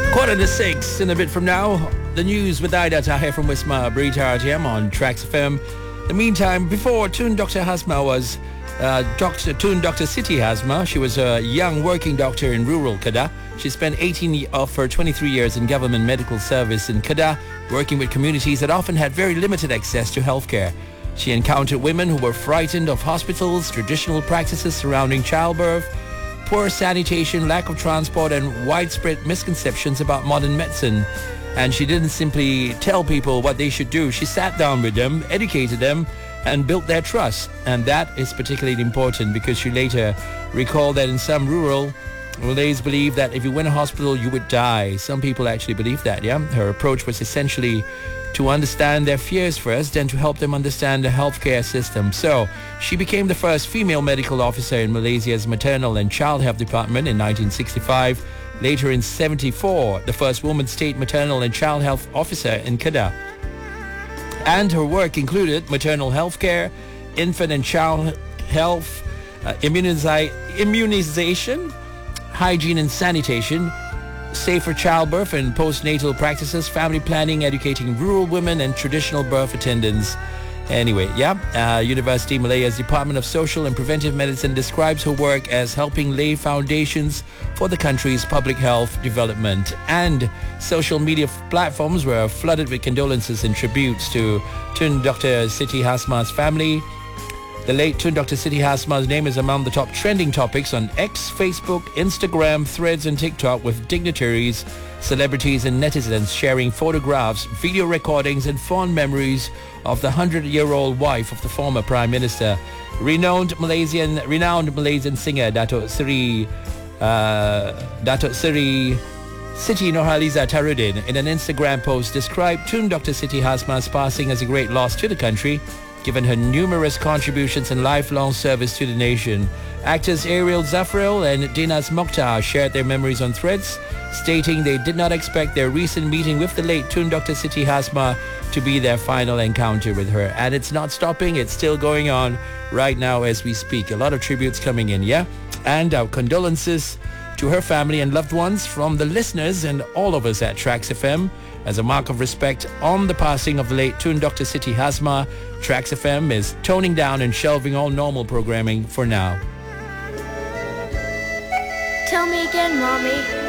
6:15 in a bit from now. The news with Ida Tahir from Wisma Brita RTM on Tracks FM. In the meantime, before Tun Dr. Hasma was Dr. Siti Hasma. She was a young working doctor in rural Kedah. She spent 18 of her 23 years in government medical service in Kedah, working with communities that often had very limited access to healthcare. She encountered women who were frightened of hospitals, traditional practices surrounding childbirth, poor sanitation, lack of transport, and widespread misconceptions about modern medicine. And she didn't simply tell people what they should do. She sat down with them, educated them, and built their trust. And that is particularly important because she later recalled that in some rural Malays believe that if you went to hospital, you would die. Some people actually believe that, yeah? Her approach was essentially to understand their fears first, then to help them understand the healthcare system. So she became the first female medical officer in Malaysia's maternal and child health department in 1965. Later in 1974, the first woman state maternal and child health officer in Kedah. And her work included maternal health care, infant and child health, immunization, hygiene and sanitation, safer childbirth and postnatal practices, family planning, educating rural women, and traditional birth attendants. Anyway, University Malaya's Department of Social and Preventive Medicine describes her work as helping lay foundations for the country's public health development. And social media platforms were flooded with condolences and tributes to Tun Dr. Siti Hasma's family. The late Tun Dr. Siti Hasma's name is among the top trending topics on X, Facebook, Instagram, Threads and TikTok, with dignitaries, celebrities and netizens sharing photographs, video recordings and fond memories of the 100-year-old wife of the former Prime Minister. Renowned Malaysian singer Dato' Seri Siti Nurhaliza Tarudin in an Instagram post described Tun Dr. Siti Hasma's passing as a great loss to the country, given her numerous contributions and lifelong service to the nation. Actors Ariel Zafril and Dinas Mokhtar shared their memories on Threads, stating they did not expect their recent meeting with the late Tun Dr. Siti Hasma to be their final encounter with her. And it's not stopping, it's still going on right now as we speak. A lot of tributes coming in, yeah? And our condolences to her family and loved ones from the listeners and all of us at Tracks FM. As a mark of respect on the passing of the late Tun Dr. Siti Hasma, Tracks FM is toning down and shelving all normal programming for now. Tell me again, Mommy.